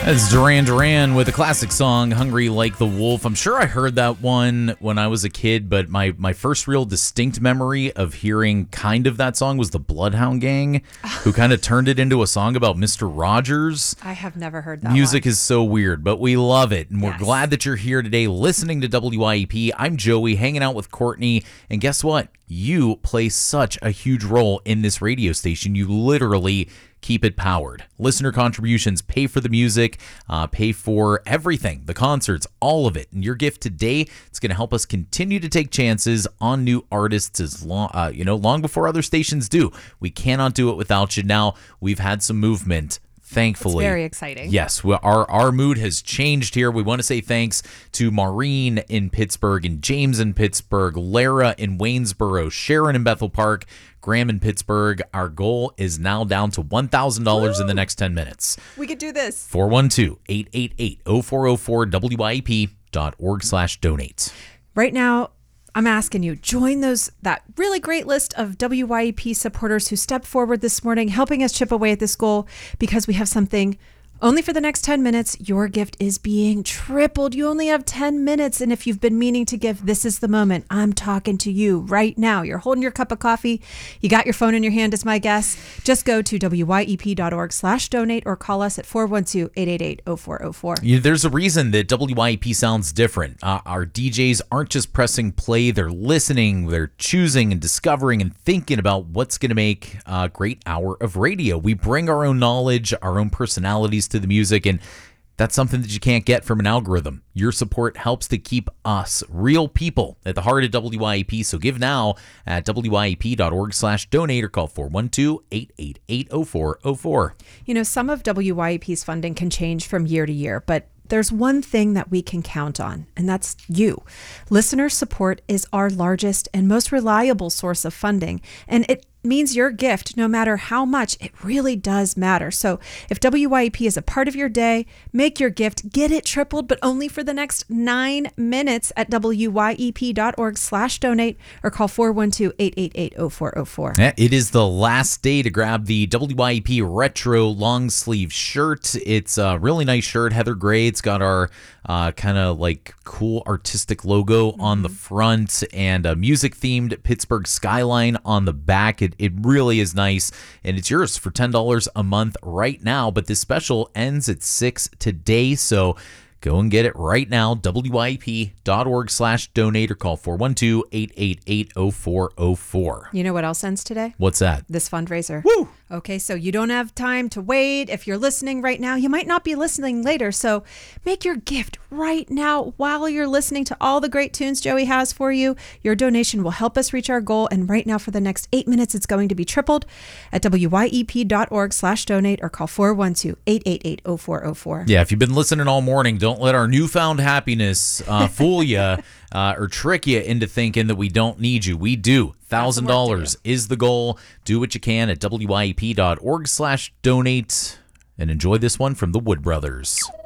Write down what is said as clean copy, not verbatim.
That's Duran Duran with a classic song, Hungry Like the Wolf. I'm sure I heard that one when I was a kid, but my first real distinct memory of hearing kind of that song was the Bloodhound Gang, who kind of turned it into a song about Mr. Rogers. I have never heard that Music one. is so weird, but we love it. And we're Yes. glad that you're here today listening to WIEP. I'm Joey, hanging out with Courtney. And guess what? You play such a huge role in this radio station. You literally keep it powered. Listener contributions pay for the music, pay for everything, the concerts, all of it. And your gift today, it's going to help us continue to take chances on new artists as long before other stations do. We cannot do it without you. Now, we've had some movement. Thankfully. It's very exciting. Yes, our mood has changed here. We want to say thanks to Maureen in Pittsburgh and James in Pittsburgh, Lara in Waynesboro, Sharon in Bethel Park, Graham in Pittsburgh. Our goal is now down to $1,000 in the next 10 minutes. We could do this. 412-888-0404, WIEP.org/donate. Right now, I'm asking you, join that really great list of WIEP supporters who stepped forward this morning, helping us chip away at this goal, because we have something only for the next 10 minutes. Your gift is being tripled. You only have 10 minutes. And if you've been meaning to give, this is the moment. I'm talking to you right now. You're holding your cup of coffee. You got your phone in your hand, is my guess. Just go to WIEP.org/donate or call us at 412-888-0404. There's a reason that WIEP sounds different. Our DJs aren't just pressing play. They're listening. They're choosing and discovering and thinking about what's going to make a great hour of radio. We bring our own knowledge, our own personalities to the music, and that's something that you can't get from an algorithm. Your support helps to keep us, real people, at the heart of WIEP. So give now at WIEP.org/donate or call 412-888-0404. You know, some of WIEP's funding can change from year to year, but there's one thing that we can count on, and that's you. Listener support is our largest and most reliable source of funding, and it means your gift, no matter how much, it really does matter. So if WIEP is a part of your day, make your gift, get it tripled, but only for the next 9 minutes at WIEP.org/donate or call 412-888-0404. Yeah, it is the last day to grab the WIEP Retro long sleeve shirt. It's a really nice shirt, heather gray. It's got our kind of like cool artistic logo on the front and a music themed Pittsburgh skyline on the back. It really is nice, and it's yours for $10 a month right now, but this special ends at 6 today, so go and get it right now, WIEP.org/donate or call 412-888-0404. You know what else ends today? What's that? This fundraiser. Woo! Okay, so you don't have time to wait. If you're listening right now, you might not be listening later. So make your gift right now while you're listening to all the great tunes Joey has for you. Your donation will help us reach our goal. And right now for the next 8 minutes, it's going to be tripled at WIEP.org/donate or call 412-888-0404. Yeah, if you've been listening all morning, don't let our newfound happiness fool you or trick you into thinking that we don't need you. We do. $1,000 is the goal. Do what you can at WIEP.org/donate and enjoy this one from the Wood Brothers.